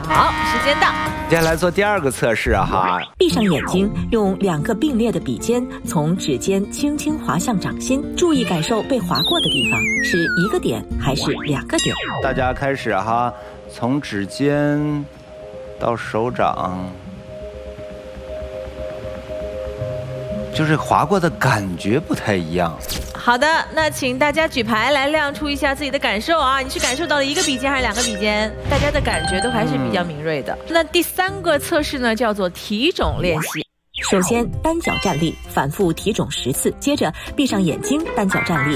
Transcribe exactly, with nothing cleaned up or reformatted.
好，时间到。 接下来做第二个测试啊哈。 闭上眼睛，用两个并列的笔尖从指尖轻轻滑向掌心，注意感受被划过的地方是一个点还是两个点。 大家开始哈，从指尖到手掌，就是划过的感觉不太一样。 好的，那请大家举牌来亮出一下自己的感受啊！你是感受到了一个笔尖还是两个笔尖？大家的感觉都还是比较敏锐的。嗯、那第三个测试呢，叫做体踵练习。 首先单脚站立，反复体踵十次，接着闭上眼睛，单脚站立。